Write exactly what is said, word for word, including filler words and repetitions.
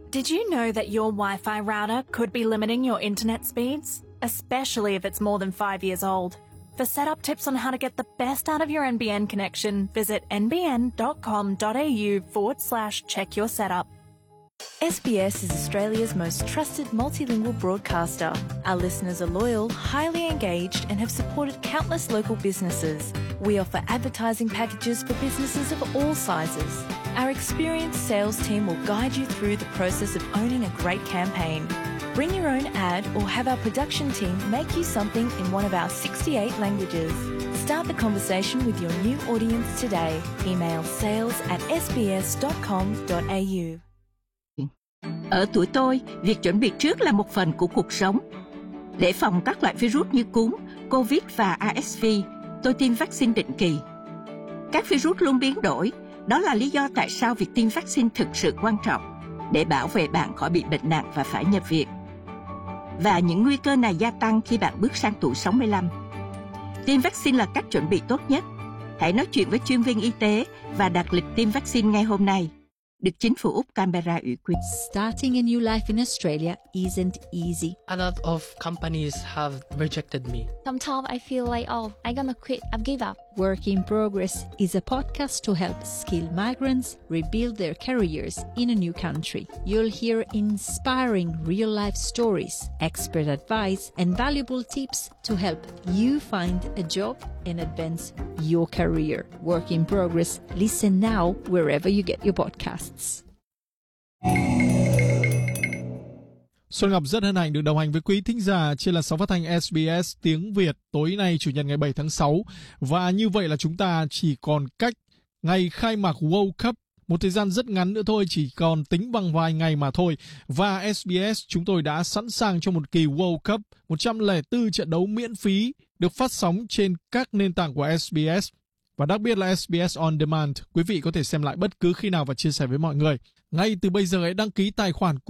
Did you know that your Wi-Fi router could be limiting your internet speeds, especially if it's more than five years old? For setup tips on how to get the best out of your N B N connection, visit nbn.com.au forward slash check your setup. S B S is Australia's most trusted multilingual broadcaster. Our listeners are loyal, highly engaged, and have supported countless local businesses. We offer advertising packages for businesses of all sizes. Our experienced sales team will guide you through the process of owning a great campaign. Bring your own ad or have our production team make you something in one of our sixty-eight languages. Start the conversation with your new audience today. Email sales at s b s dot com dot a u. Ở tuổi tôi, việc chuẩn bị trước là một phần của cuộc sống. Để phòng các loại virus như cúm, Covid và R S V, tôi tiêm vaccine định kỳ. Các virus luôn biến đổi, đó là lý do tại sao việc tiêm vaccine thực sự quan trọng để bảo vệ bạn khỏi bị bệnh nặng và phải nhập viện. Và những nguy cơ này gia tăng khi bạn bước sang tuổi sáu mươi lăm. Tiêm vaccine là cách chuẩn bị tốt nhất. Hãy nói chuyện với chuyên viên y tế và đặt lịch tiêm vaccine ngay hôm nay. Được chính phủ Úc Canberra ủy quyền. Starting a new life in Australia isn't easy. A lot of companies have rejected me. Sometimes I feel like, oh, I'm gonna quit, I've give up. Work in Progress is a podcast to help skilled migrants rebuild their careers in a new country. You'll hear inspiring real-life stories, expert advice, and valuable tips to help you find a job and advance your career. Work in Progress. Listen now wherever you get your podcasts. Xuân Ngọc rất hân hạnh được đồng hành với quý thính giả trên làn sóng phát thanh S B S tiếng Việt tối nay Chủ nhật ngày bảy tháng sáu. Và như vậy là chúng ta chỉ còn cách ngày khai mạc World Cup một thời gian rất ngắn nữa thôi, chỉ còn tính bằng vài ngày mà thôi. Và S B S chúng tôi đã sẵn sàng cho một kỳ World Cup, một trăm lẻ bốn trận đấu miễn phí được phát sóng trên các nền tảng của S B S. Và đặc biệt là S B S On Demand, quý vị có thể xem lại bất cứ khi nào và chia sẻ với mọi người. Ngay từ bây giờ hãy đăng ký tài khoản